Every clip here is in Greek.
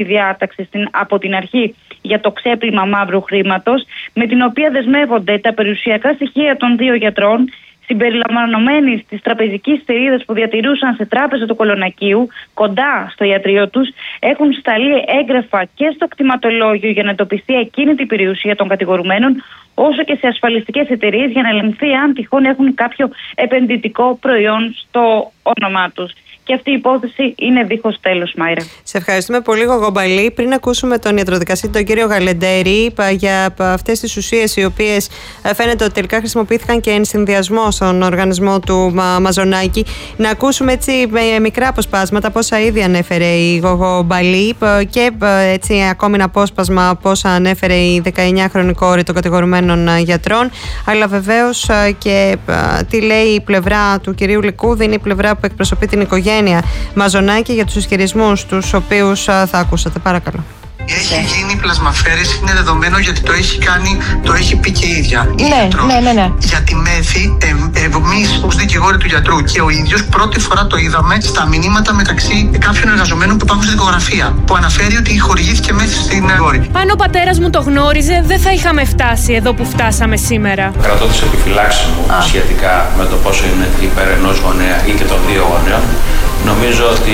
διάταξη από την αρχή για το ξέπλυμα μαύρου χρήματος, με την οποία δεσμεύονται τα περιουσιακά στοιχεία των δύο γιατρών, συμπεριλαμβανομένης της τραπεζικής θηρίδας που διατηρούσαν σε τράπεζα του Κολονακίου, κοντά στο ιατρείο τους, έχουν σταλεί έγγραφα και στο κτηματολόγιο για να εντοπιστεί ακίνητη περιουσία των κατηγορουμένων, όσο και σε ασφαλιστικές εταιρείες για να ελεγχθεί αν τυχόν έχουν κάποιο επενδυτικό προϊόν στο όνομά τους. Και αυτή η υπόθεση είναι δίχως τέλος, Μάιρα. Σε ευχαριστούμε πολύ, Γογομπαλή. Πριν ακούσουμε τον ιατροδικαστή, τον κύριο Γαλεντέρη, για αυτές τις ουσίες οι οποίες φαίνεται ότι τελικά χρησιμοποιήθηκαν και εν συνδυασμό στον οργανισμό του Μαζονάκη, να ακούσουμε έτσι με μικρά αποσπάσματα πόσα ήδη ανέφερε η Γογομπαλή και έτσι ακόμη ένα απόσπασμα πόσα ανέφερε η 19χρονη κόρη των κατηγορουμένων γιατρών, αλλά βεβαίως και τι λέει η πλευρά του κυρίου Λικούδη, είναι η πλευρά που εκπροσωπεί την οικογένεια Μαζονάκη για τους ισχυρισμούς τους οποίους θα ακούσατε. Παρακαλώ. Έχει γίνει πλασμαφέρηση, είναι δεδομένο γιατί το έχει πει και η ίδια. Ναι. Για τη μέθη, εμείς ως δικηγόροι του γιατρού και ο ίδιος πρώτη φορά το είδαμε στα μηνύματα μεταξύ κάποιων εργαζομένων που υπάρχουν στη δικογραφία, που αναφέρει ότι χορηγήθηκε μέθη στην κόρη. Αν ο πατέρας μου το γνώριζε, δεν θα είχαμε φτάσει εδώ που φτάσαμε σήμερα. Κρατώ τις επιφυλάξεις μου σχετικά με το πόσο είναι υπέρ ενός γονέα ή και των δύο γονέων. Νομίζω ότι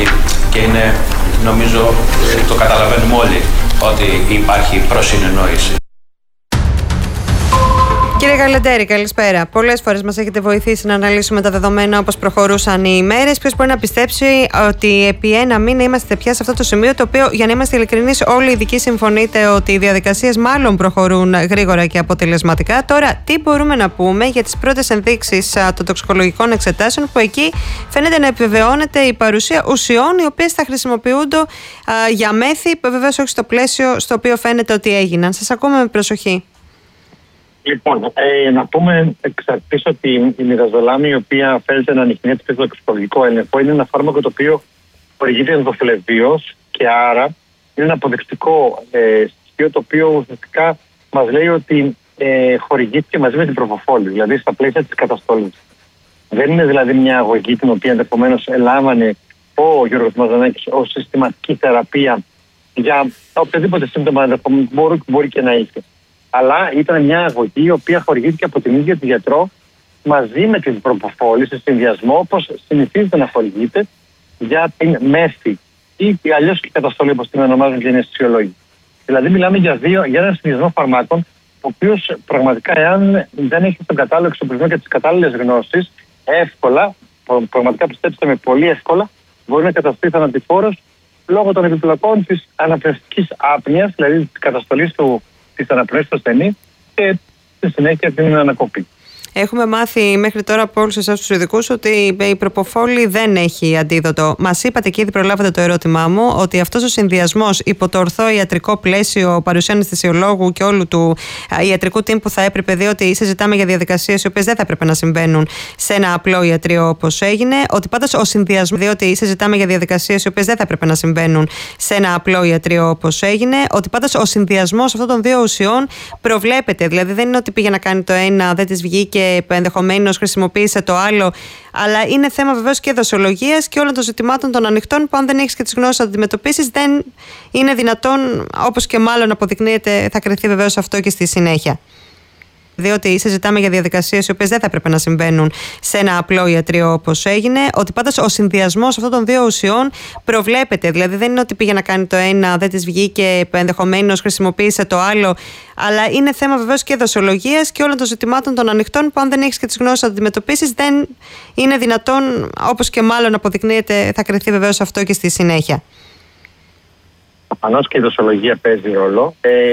το καταλαβαίνουμε όλοι ότι υπάρχει προσυνεννόηση. Κύριε Γαλεντέρη, καλησπέρα. Πολλές φορές μας έχετε βοηθήσει να αναλύσουμε τα δεδομένα όπως προχωρούσαν οι ημέρες. Ποιος μπορεί να πιστέψει ότι επί ένα μήνα είμαστε πια σε αυτό το σημείο, το οποίο, για να είμαστε ειλικρινείς, όλοι οι ειδικοί συμφωνείτε ότι οι διαδικασίες μάλλον προχωρούν γρήγορα και αποτελεσματικά. Τώρα, τι μπορούμε να πούμε για τις πρώτες ενδείξεις των τοξικολογικών εξετάσεων, που εκεί φαίνεται να επιβεβαιώνεται η παρουσία ουσιών οι οποίες θα χρησιμοποιούνται για μέθη, βεβαίως όχι στο πλαίσιο στο οποίο φαίνεται ότι έγιναν. Σας ακούμε με προσοχή. Λοιπόν, να πούμε εξ αρχής ότι η μυδαζολάμη, η οποία φαίνεται να ανιχνεύεται στο τοξικολογικό έλεγχο, είναι ένα φάρμακο το οποίο χορηγείται ενδοφλεβίως και άρα είναι ένα αποδεικτικό στοιχείο το οποίο ουσιαστικά μας λέει ότι χορηγήθηκε μαζί με την προφοφόλη, δηλαδή στα πλαίσια της καταστολής. Δεν είναι δηλαδή μια αγωγή την οποία ενδεχομένως ελάμβανε ο Γιώργος Μαζονάκης ως συστηματική θεραπεία για οποιοδήποτε σύμπτωμα μπορεί και να είχε. Αλλά ήταν μια αγωγή η οποία χορηγήθηκε από την ίδια τη γιατρό μαζί με την προποφόλη σε συνδυασμό, όπως συνηθίζεται να χορηγείται για την μέθη ή αλλιώς και καταστολή, όπως την ονομάζουν και οι αναισθησιολόγοι. Δηλαδή, μιλάμε για ένα συνδυασμό φαρμάκων, ο οποίος πραγματικά, εάν δεν έχει τον κατάλληλο εξοπλισμό και τις κατάλληλες γνώσεις, εύκολα, πραγματικά πιστέψτε με, πολύ εύκολα, μπορεί να καταστεί θανατηφόρος λόγω των επιπλοκών της αναπνευστικής άπνοιας, δηλαδή της καταστολής της αναπνοής του ασθενή και στη συνέχεια την ανακοπή. Έχουμε μάθει μέχρι τώρα από όλους εσάς τους ειδικούς ότι η προποφόλη δεν έχει αντίδοτο. Μας είπατε και ήδη προλάβατε το ερώτημά μου ότι αυτός ο συνδυασμός υπό το ορθό ιατρικό πλαίσιο παρουσία αναισθησιολόγου και όλου του ιατρικού team που θα έπρεπε, διότι συζητάμε για διαδικασίες οι οποίες δεν θα έπρεπε να συμβαίνουν σε ένα απλό ιατρείο όπως έγινε, ότι πάντως ο συνδυασμός, διότι συζητάμε για διαδικασίες οι οποίες δεν θα έπρεπε να συμβαίνουν σε ένα απλό ιατρείο όπως έγινε, ότι πάντως ο συνδυασμός αυτών των δύο ουσιών προβλέπεται. Δηλαδή δεν είναι ότι πήγε να κάνει το ένα, δεν της βγήκε, ενδεχομένως χρησιμοποίησε το άλλο, αλλά είναι θέμα βεβαίως και δοσολογίας και όλων των ζητημάτων των ανοιχτών που αν δεν έχεις και τις γνώσεις να αντιμετωπίσεις δεν είναι δυνατόν, όπως και μάλλον αποδεικνύεται, θα κριθεί βεβαίως αυτό και στη συνέχεια. Διότι συζητάμε για διαδικασίες οι οποίες δεν θα έπρεπε να συμβαίνουν σε ένα απλό ιατρείο όπως έγινε, ότι πάντως ο συνδυασμός αυτών των δύο ουσιών προβλέπεται. Δηλαδή δεν είναι ότι πήγε να κάνει το ένα, δεν της βγήκε, ενδεχομένως χρησιμοποίησε το άλλο, αλλά είναι θέμα βεβαίως και δοσολογίας και όλων των ζητημάτων των ανοιχτών που αν δεν έχεις και τις γνώσεις να αντιμετωπίσεις δεν είναι δυνατόν, όπως και μάλλον αποδεικνύεται, θα κριθεί βεβαίως αυτό και στη συνέχεια. Προφανώς και η δοσολογία παίζει ρόλο,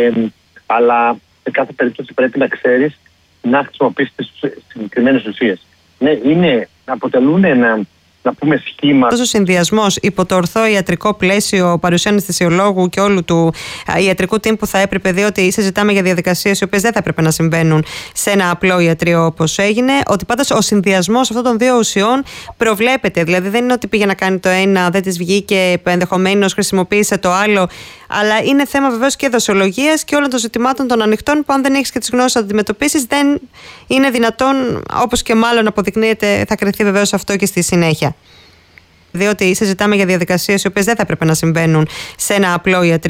αλλά σε κάθε περίπτωση πρέπει να ξέρεις να χρησιμοποιήσεις τις συγκεκριμένες ουσίες. Ναι, αποτελούν ένα, να πούμε, σχήμα. Αυτός ο συνδυασμός υπό το ορθό ιατρικό πλαίσιο παρουσία αναισθησιολόγου και όλου του ιατρικού team που θα έπρεπε, διότι συζητάμε για διαδικασίες οι οποίες δεν θα έπρεπε να συμβαίνουν σε ένα απλό ιατρείο όπως έγινε, ότι πάντως ο συνδυασμός αυτών των δύο ουσιών προβλέπεται. Δηλαδή δεν είναι ότι πήγε να κάνει το ένα, δεν της βγήκε, ενδεχομένως χρησιμοποίησε το άλλο, αλλά είναι θέμα βεβαίως και δοσολογίας και όλων των ζητημάτων των ανοιχτών που αν δεν έχεις και τις γνώσεις να αντιμετωπίσεις δεν είναι δυνατόν, όπως και μάλλον αποδεικνύεται, θα κριθεί βεβαίως αυτό και στη συνέχεια. Διότι συζητάμε για διαδικασίες οι οποίες δεν θα έπρεπε να συμβαίνουν σε ένα απλό ιατρείο.